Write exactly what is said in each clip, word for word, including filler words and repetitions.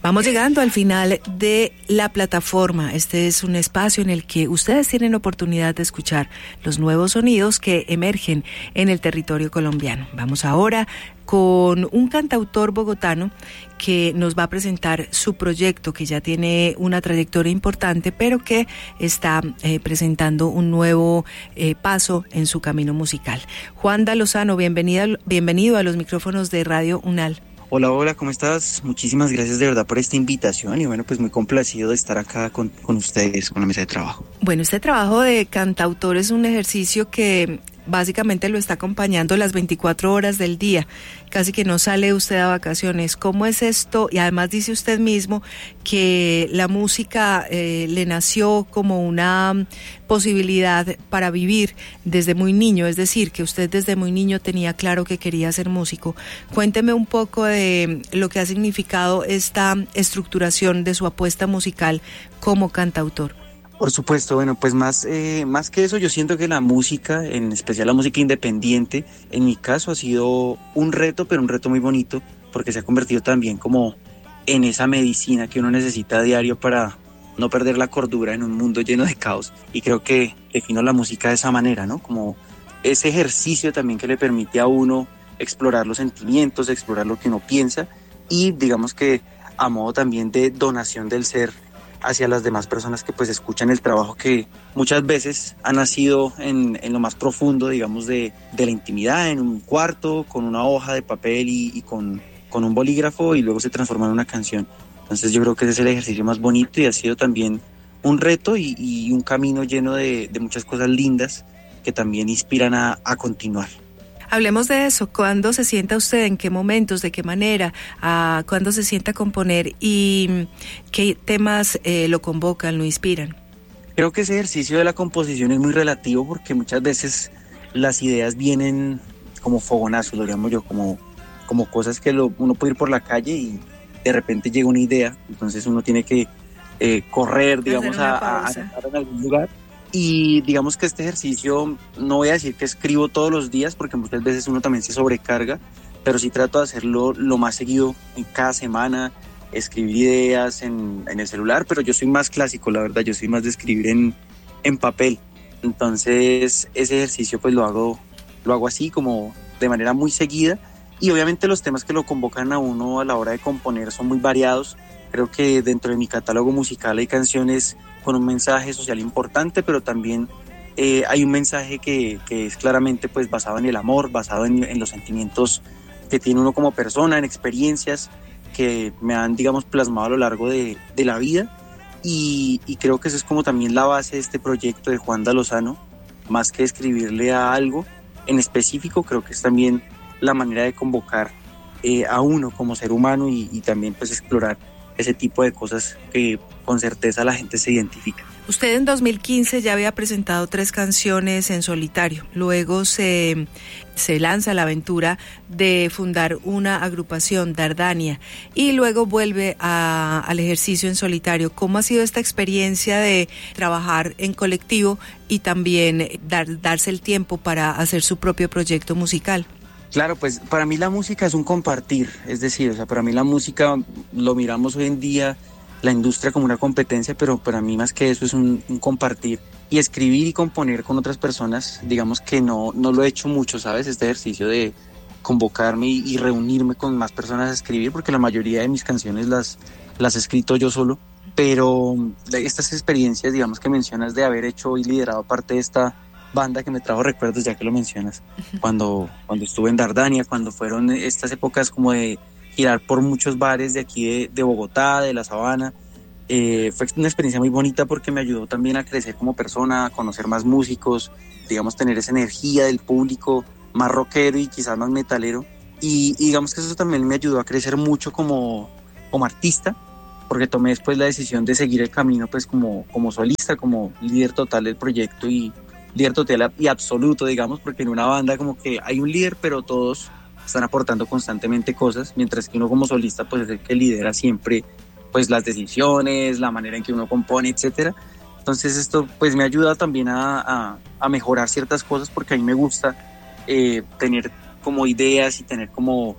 Vamos llegando al final de la plataforma. Este es un espacio en el que ustedes tienen oportunidad de escuchar los nuevos sonidos que emergen en el territorio colombiano. Vamos ahora con un cantautor bogotano que nos va a presentar su proyecto, que ya tiene una trayectoria importante, pero que está eh, presentando un nuevo eh, paso en su camino musical. Juanda Lozano, bienvenida, bienvenido a los micrófonos de Radio UNAL. Hola, hola, ¿cómo estás? Muchísimas gracias de verdad por esta invitación y bueno, pues muy complacido de estar acá con, con ustedes, con la mesa de trabajo. Bueno, este trabajo de cantautor es un ejercicio que básicamente lo está acompañando las veinticuatro horas del día, casi que no sale usted a vacaciones. ¿Cómo es esto? Y además dice usted mismo que la música eh, le nació como una posibilidad para vivir desde muy niño, es decir, que usted desde muy niño tenía claro que quería ser músico. Cuénteme un poco de lo que ha significado esta estructuración de su apuesta musical como cantautor. Por supuesto, bueno, pues más, eh, más que eso, yo siento que la música, en especial la música independiente, en mi caso ha sido un reto, pero un reto muy bonito, porque se ha convertido también como en esa medicina que uno necesita a diario para no perder la cordura en un mundo lleno de caos. Y creo que defino la música de esa manera, ¿no? Como ese ejercicio también que le permite a uno explorar los sentimientos, explorar lo que uno piensa y digamos que a modo también de donación del ser hacia las demás personas que pues escuchan el trabajo que muchas veces ha nacido en, en lo más profundo, digamos, de, de la intimidad, en un cuarto, con una hoja de papel y, y con, con un bolígrafo y luego se transforma en una canción. Entonces yo creo que ese es el ejercicio más bonito y ha sido también un reto y, y un camino lleno de, de muchas cosas lindas que también inspiran a, a continuar. Hablemos de eso. ¿Cuándo se sienta usted? ¿En qué momentos? ¿De qué manera? ¿A cuándo se sienta a componer? ¿Y qué temas eh, lo convocan, lo inspiran? Creo que ese ejercicio de la composición es muy relativo porque muchas veces las ideas vienen como fogonazos, lo llamo yo, como, como cosas que lo, uno puede ir por la calle y de repente llega una idea, entonces uno tiene que eh, correr, digamos, a, a, a estar en algún lugar. Y digamos que este ejercicio, no voy a decir que escribo todos los días, porque muchas veces uno también se sobrecarga, pero sí trato de hacerlo lo más seguido, en cada semana, escribir ideas en, en el celular, pero yo soy más clásico, la verdad, yo soy más de escribir en, en papel. Entonces ese ejercicio pues lo hago, lo hago así, como de manera muy seguida, y obviamente los temas que lo convocan a uno a la hora de componer son muy variados. Creo que dentro de mi catálogo musical hay canciones con un mensaje social importante, pero también eh, hay un mensaje que, que es claramente pues basado en el amor, basado en, en los sentimientos que tiene uno como persona, en experiencias que me han, digamos, plasmado a lo largo de, de la vida. Y, y creo que eso es como también la base de este proyecto de Juanda Lozano, más que escribirle a algo en específico, creo que es también la manera de convocar eh, a uno como ser humano y, y también pues explorar ese tipo de cosas que con certeza la gente se identifica. Usted en dos mil quince ya había presentado tres canciones en solitario, luego se, se lanza la aventura de fundar una agrupación, Dardania, y luego vuelve a, al ejercicio en solitario. ¿Cómo ha sido esta experiencia de trabajar en colectivo y también dar, darse el tiempo para hacer su propio proyecto musical? Claro, pues para mí la música es un compartir, es decir, o sea, para mí la música lo miramos hoy en día, la industria como una competencia, pero para mí más que eso es un, un compartir y escribir y componer con otras personas, digamos que no, no lo he hecho mucho, ¿sabes? Este ejercicio de convocarme y, y reunirme con más personas a escribir, porque la mayoría de mis canciones las, las he escrito yo solo, pero estas experiencias, digamos que mencionas de haber hecho y liderado parte de esta banda que me trajo recuerdos, ya que lo mencionas, cuando, cuando estuve en Dardania, cuando fueron estas épocas como de girar por muchos bares de aquí de, de Bogotá, de la Sabana. Eh, fue una experiencia muy bonita porque me ayudó también a crecer como persona, a conocer más músicos, digamos tener esa energía del público más rockero y quizás más metalero, y, y digamos que eso también me ayudó a crecer mucho como, como artista, porque tomé después la decisión de seguir el camino pues como, como solista, como líder total del proyecto y líder total y absoluto, digamos, porque en una banda como que hay un líder, pero todos están aportando constantemente cosas, mientras que uno como solista pues es el que lidera siempre pues las decisiones, la manera en que uno compone, etcétera. Entonces esto pues me ayuda también a, a, a mejorar ciertas cosas, porque a mí me gusta eh, tener como ideas y tener como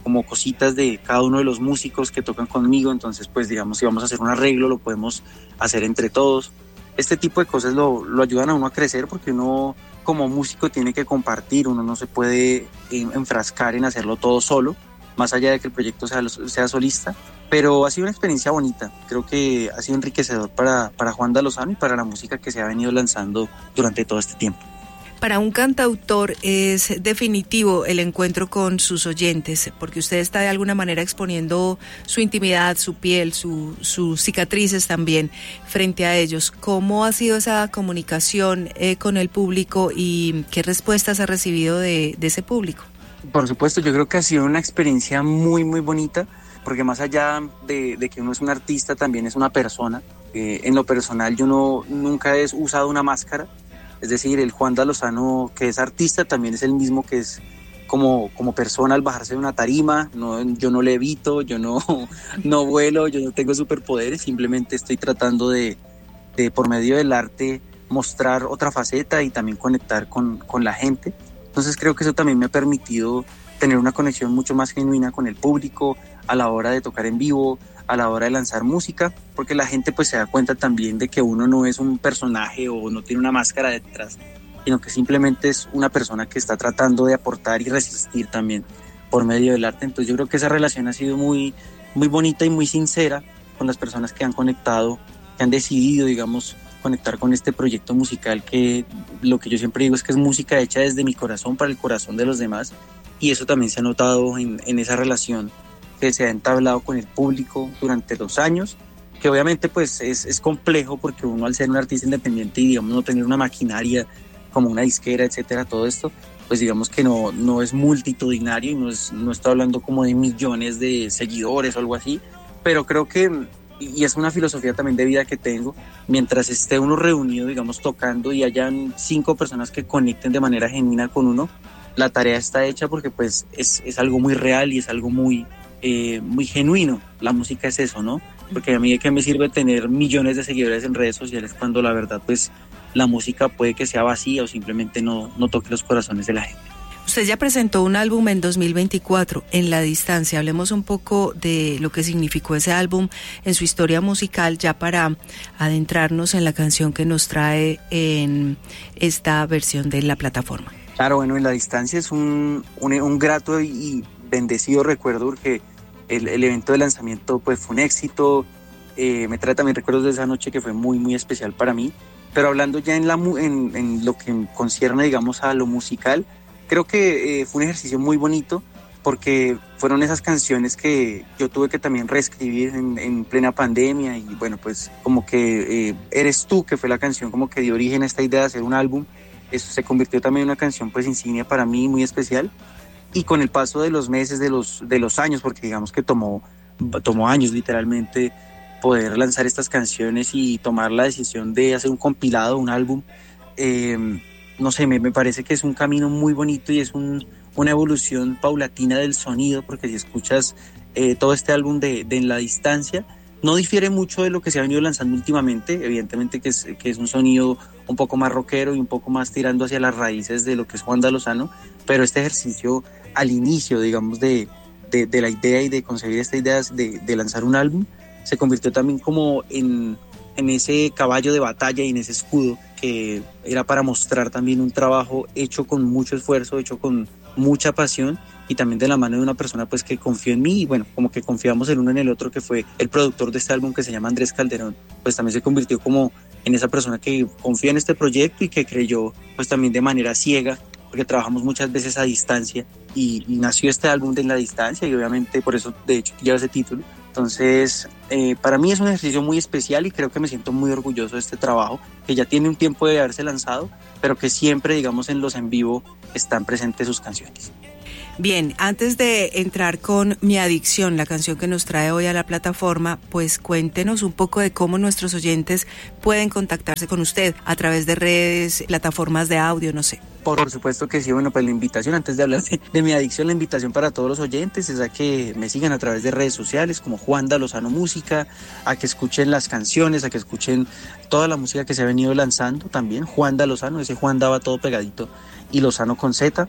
como cositas de cada uno de los músicos que tocan conmigo, entonces pues digamos si vamos a hacer un arreglo lo podemos hacer entre todos. Este tipo de cosas lo, lo ayudan a uno a crecer porque uno como músico tiene que compartir, uno no se puede enfrascar en hacerlo todo solo, más allá de que el proyecto sea, sea solista, pero ha sido una experiencia bonita, creo que ha sido enriquecedor para, para Juanda Lozano y para la música que se ha venido lanzando durante todo este tiempo. Para un cantautor es definitivo el encuentro con sus oyentes, porque usted está de alguna manera exponiendo su intimidad, su piel, su, sus cicatrices también frente a ellos. ¿Cómo ha sido esa comunicación eh, con el público y qué respuestas ha recibido de, de ese público? Por supuesto, yo creo que ha sido una experiencia muy, muy bonita, porque más allá de, de que uno es un artista, también es una persona. Eh, en lo personal, yo no, nunca he usado una máscara. Es decir, el Juanda Lozano que es artista también es el mismo que es como, como persona al bajarse de una tarima. No, yo no levito, yo no, no vuelo, yo no tengo superpoderes, simplemente estoy tratando de, de por medio del arte mostrar otra faceta y también conectar con, con la gente. Entonces creo que eso también me ha permitido tener una conexión mucho más genuina con el público a la hora de tocar en vivo, a la hora de lanzar música, porque la gente pues se da cuenta también de que uno no es un personaje o no tiene una máscara detrás, sino que simplemente es una persona que está tratando de aportar y resistir también por medio del arte. Entonces yo creo que esa relación ha sido muy, muy bonita y muy sincera con las personas que han conectado, que han decidido, digamos, conectar con este proyecto musical que lo que yo siempre digo es que es música hecha desde mi corazón para el corazón de los demás, y eso también se ha notado en, en esa relación que se ha entablado con el público durante dos años, que obviamente pues es, es complejo porque uno al ser un artista independiente y digamos no tener una maquinaria como una disquera, etcétera, todo esto, pues digamos que no, no es multitudinario y no, es, no estoy hablando como de millones de seguidores o algo así, pero creo que, y es una filosofía también de vida que tengo, mientras esté uno reunido, digamos, tocando y hayan cinco personas que conecten de manera genuina con uno, la tarea está hecha porque pues es, es algo muy real y es algo muy Eh, muy genuino. La música es eso, ¿no? Porque a mí de qué me sirve tener millones de seguidores en redes sociales cuando la verdad pues la música puede que sea vacía o simplemente no, no toque los corazones de la gente. Usted ya presentó un álbum en dos mil veinticuatro, En la Distancia. Hablemos un poco de lo que significó ese álbum en su historia musical, ya para adentrarnos en la canción que nos trae en esta versión de la plataforma. Claro, bueno, En la Distancia es un, un, un grato y bendecido recuerdo porque el, el evento de lanzamiento pues fue un éxito, eh, me trae también recuerdos de esa noche que fue muy muy especial para mí, pero hablando ya en, la, en, en lo que concierne digamos a lo musical, creo que eh, fue un ejercicio muy bonito porque fueron esas canciones que yo tuve que también reescribir en, en plena pandemia y bueno pues como que eh, Eres Tú, que fue la canción como que dio origen a esta idea de hacer un álbum, eso se convirtió también en una canción pues insignia para mí, muy especial. Y con el paso de los meses, de los, de los años, porque digamos que tomó, tomó años literalmente poder lanzar estas canciones y tomar la decisión de hacer un compilado, un álbum, eh, no sé, me, me parece que es un camino muy bonito y es un, una evolución paulatina del sonido, porque si escuchas eh, todo este álbum de, de En la Distancia, no difiere mucho de lo que se ha venido lanzando últimamente, evidentemente que es, que es un sonido un poco más rockero y un poco más tirando hacia las raíces de lo que es Juanda Lozano, pero este ejercicio al inicio, digamos, de, de, de la idea y de concebir esta idea de, de lanzar un álbum, se convirtió también como en, en ese caballo de batalla y en ese escudo que era para mostrar también un trabajo hecho con mucho esfuerzo, hecho con mucha pasión y también de la mano de una persona pues que confió en mí y bueno, como que confiamos el uno en el otro, que fue el productor de este álbum que se llama Andrés Calderón, pues también se convirtió como en esa persona que confía en este proyecto y que creyó pues también de manera ciega, porque trabajamos muchas veces a distancia y, y nació este álbum de En la Distancia y obviamente por eso de hecho lleva ese título. Entonces eh, para mí es un ejercicio muy especial y creo que me siento muy orgulloso de este trabajo que ya tiene un tiempo de haberse lanzado, pero que siempre digamos en los en vivo están presentes sus canciones. Bien, antes de entrar con Mi Adicción, la canción que nos trae hoy a la plataforma, pues cuéntenos un poco de cómo nuestros oyentes pueden contactarse con usted a través de redes, plataformas de audio, no sé. Por supuesto que sí, bueno, pues la invitación, antes de hablar de, de Mi Adicción, la invitación para todos los oyentes es a que me sigan a través de redes sociales como Juanda Lozano Música, a que escuchen las canciones, a que escuchen toda la música que se ha venido lanzando también, Juanda Lozano, ese Juanda va todo pegadito y Lozano con Z,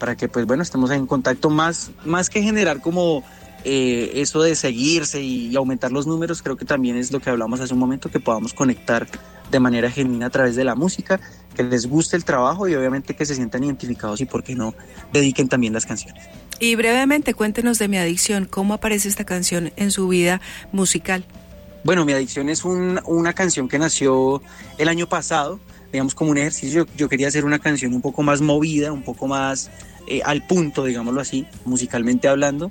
para que pues bueno, estemos en contacto más, más que generar como eh, eso de seguirse y, y aumentar los números. Creo que también es lo que hablamos hace un momento, que podamos conectar de manera genuina a través de la música, que les guste el trabajo y obviamente que se sientan identificados y por qué no dediquen también las canciones. Y brevemente cuéntenos de Mi Adicción, ¿cómo aparece esta canción en su vida musical? Bueno, Mi Adicción es un, una canción que nació el año pasado, digamos como un ejercicio. Yo quería hacer una canción un poco más movida, un poco más eh, al punto, digámoslo así, musicalmente hablando.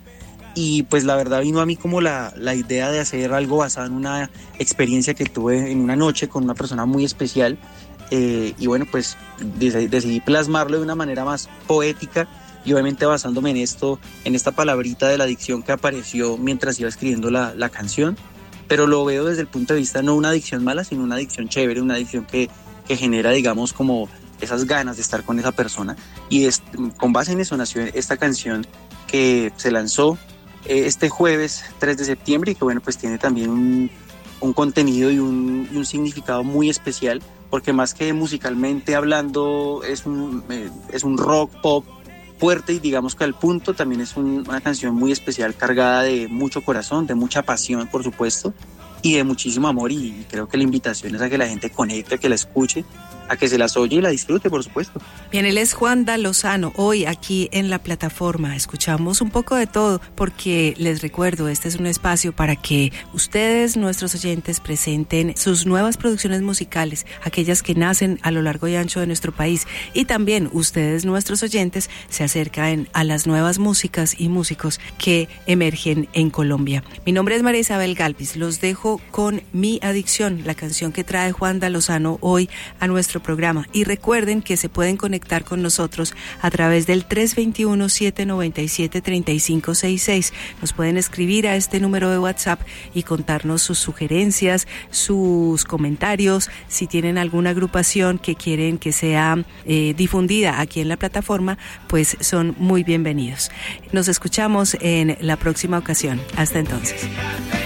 Y pues la verdad vino a mí como la, la idea de hacer algo basado en una experiencia que tuve en una noche con una persona muy especial. Eh, y bueno, pues decidí, decidí plasmarlo de una manera más poética y obviamente basándome en esto, en esta palabrita de la adicción que apareció mientras iba escribiendo la, la canción. Pero lo veo desde el punto de vista no una adicción mala, sino una adicción chévere, una adicción que, que genera, digamos, como esas ganas de estar con esa persona. Y es, con base en eso nació esta canción que se lanzó este jueves tres de septiembre y que bueno, pues tiene también un, un contenido y un, y un significado muy especial, porque más que musicalmente hablando es un, eh, es un rock pop fuerte y digamos que al punto. También es un, una canción muy especial, cargada de mucho corazón, de mucha pasión por supuesto y de muchísimo amor, y, y creo que la invitación es a que la gente conecte, a que la escuche, a que se las oye y la disfrute, por supuesto. Bien, él es Juanda Lozano, hoy aquí en la plataforma. Escuchamos un poco de todo, porque les recuerdo, este es un espacio para que ustedes, nuestros oyentes, presenten sus nuevas producciones musicales, aquellas que nacen a lo largo y ancho de nuestro país, y también ustedes, nuestros oyentes, se acercan a las nuevas músicas y músicos que emergen en Colombia. Mi nombre es María Isabel Galvis, los dejo con Mi Adicción, la canción que trae Juanda Lozano hoy a nuestro programa, y recuerden que se pueden conectar con nosotros a través del tres dos uno, siete nueve siete, tres cinco seis seis. Nos pueden escribir a este número de WhatsApp y contarnos sus sugerencias, sus comentarios. Si tienen alguna agrupación que quieren que sea eh, difundida aquí en la plataforma, pues son muy bienvenidos. Nos escuchamos en la próxima ocasión. Hasta entonces.